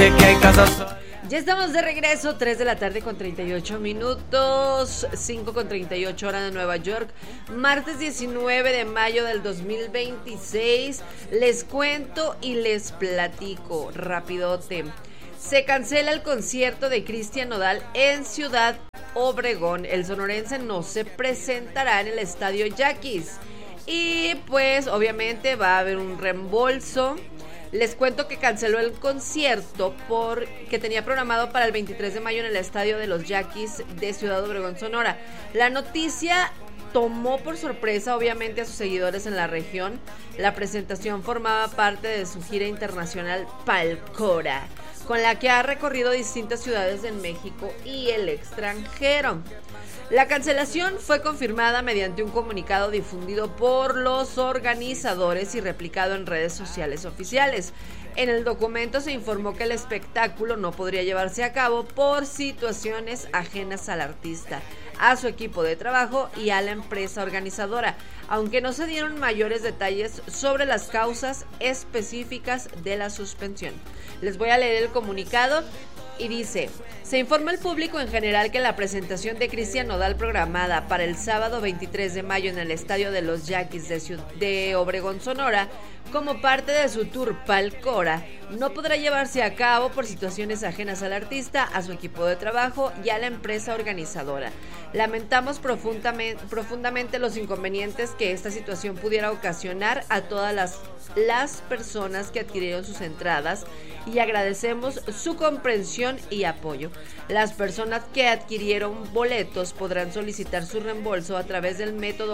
noche que hay casas. Ya estamos de regreso, 3 de la tarde con 38 minutos, 5 con 38 hora de Nueva York, martes 19 de mayo del 2026. Les cuento y les platico rapidote. Se cancela el concierto de Cristian Nodal en Ciudad Obregón. El sonorense no se presentará en el Estadio Yaquis. Y pues obviamente va a haber un reembolso. Les cuento que canceló el concierto que tenía programado para el 23 de mayo en el Estadio de los Yaquis de Ciudad Obregón, Sonora. La noticia tomó por sorpresa obviamente a sus seguidores en la región. La presentación formaba parte de su gira internacional Palcora, con la que ha recorrido distintas ciudades en México y el extranjero. La cancelación fue confirmada mediante un comunicado difundido por los organizadores y replicado en redes sociales oficiales. En el documento se informó que el espectáculo no podría llevarse a cabo por situaciones ajenas al artista, a su equipo de trabajo y a la empresa organizadora, aunque no se dieron mayores detalles sobre las causas específicas de la suspensión. Les voy a leer el comunicado. Y dice: se informa al público en general que la presentación de Cristian Nodal programada para el sábado 23 de mayo en el Estadio de los Yaquis de Obregón, Sonora, como parte de su tour Palcora, no podrá llevarse a cabo por situaciones ajenas al artista, a su equipo de trabajo y a la empresa organizadora. Lamentamos profundamente los inconvenientes que esta situación pudiera ocasionar a todas las personas que adquirieron sus entradas y agradecemos su comprensión y apoyo. Las personas que adquirieron boletos podrán solicitar su reembolso a través del método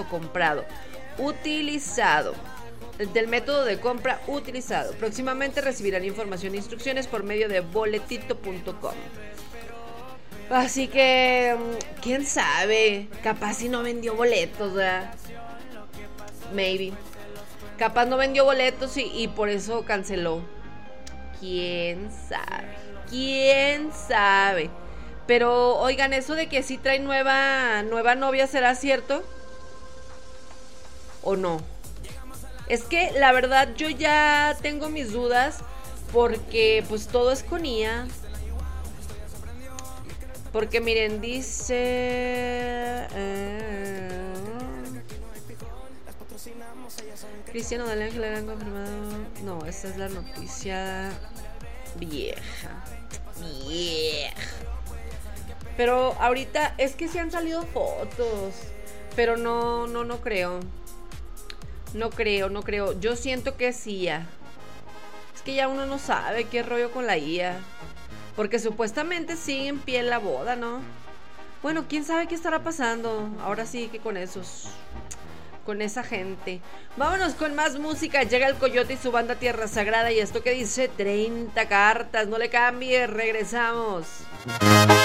de compra utilizado. Próximamente recibirán información e instrucciones por medio de boletito.com. Así que, quién sabe, capaz si no vendió boletos, ¿verdad? Maybe. Capaz no vendió boletos y por eso canceló. ¿Quién sabe? Pero, oigan, eso de que sí trae nueva novia, ¿será cierto? ¿O no? Es que, la verdad, yo ya tengo mis dudas porque, pues, todo es con IA. Porque, miren, dice... Cristian Nodal y Ángela han confirmado. No, esta es la noticia vieja. Pero ahorita es que sí han salido fotos. Pero no creo. No creo. Yo siento que es IA. Es que ya uno no sabe qué rollo con la IA. Porque supuestamente sigue en pie la boda, ¿no? Bueno, quién sabe qué estará pasando. Ahora sí que con esa gente. Vámonos con más música. Llega el Coyote y su banda Tierra Sagrada. Y esto que dice 30 cartas. No le cambies, regresamos.